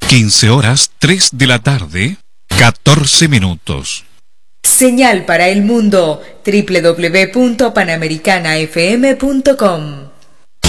15 horas 3 de la tarde, 14 minutos. Señal para el mundo, www.panamericanafm.com.